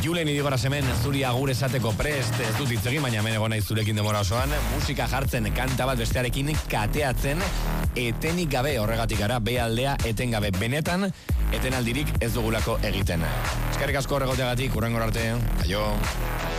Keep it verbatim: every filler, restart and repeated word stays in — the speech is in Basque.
Julen Idigora hemen zuri agur esateko prest, ez dut hitz egin, baina hemen egon naiz zurekin demora osoan, musika jartzen, kanta bat bestearekin kateatzen, etenik gabe horregatik gara, be aldea etengabe. Benetan, etenaldirik ez dugulako egiten. Eskerrik asko horregoteagatik, hurrengora arte. Aio.